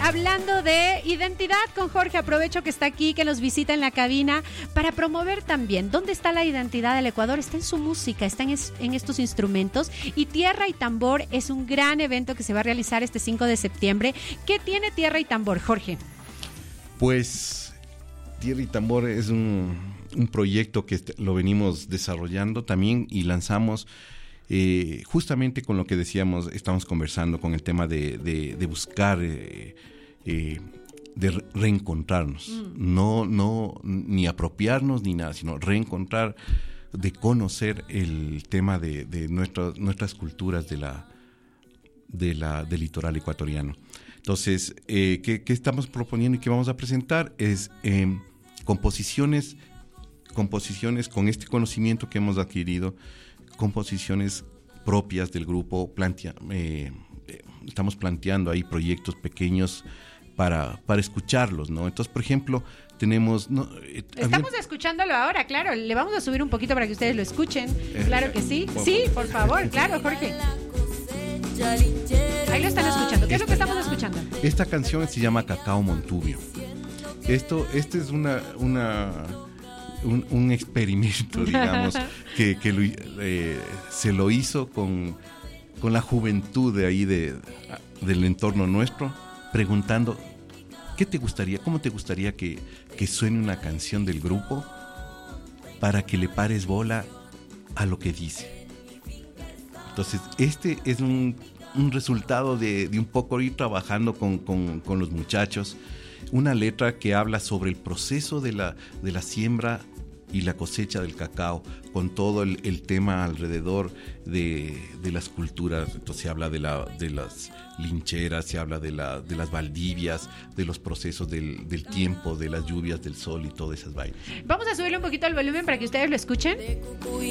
hablando de identidad con Jorge. Aprovecho que está aquí, que nos visita en la cabina para promover también dónde está la identidad del Ecuador. Está en su música, está en estos instrumentos. Y Tierra y Tambor es un gran evento que se va a realizar este 5 de septiembre. ¿Qué tiene Tierra y Tambor, Jorge? Pues Tierra y Tambor es un proyecto que lo venimos desarrollando también y lanzamos justamente con lo que decíamos, estamos conversando con el tema de buscar, de reencontrarnos, no ni apropiarnos ni nada, sino reencontrar, de conocer el tema de nuestras culturas del litoral ecuatoriano. Entonces, ¿qué estamos proponiendo y qué vamos a presentar? Es composiciones con este conocimiento que hemos adquirido, composiciones propias del grupo. Estamos planteando ahí proyectos pequeños para escucharlos, ¿no? Entonces, por ejemplo, tenemos... Estamos escuchándolo ahora, claro. Le vamos a subir un poquito para que ustedes lo escuchen. Claro que sí. Sí, por favor, claro, Jorge. Ahí lo están escuchando. ¿Qué es lo que estamos escuchando? Esta canción se llama Cacao Montubio. Este es un experimento, digamos, que se lo hizo con la juventud de ahí del entorno nuestro, preguntando ¿cómo te gustaría que suene una canción del grupo para que le pares bola a lo que dice. Entonces, este es un resultado de un poco ir trabajando con los muchachos, una letra que habla sobre el proceso de la siembra y la cosecha del cacao, con todo el tema alrededor de las culturas. Entonces se habla de las lincheras, se habla de las valdivias, de los procesos del tiempo, de las lluvias, del sol y todas esas vainas. Vamos a subirle un poquito el volumen para que ustedes lo escuchen.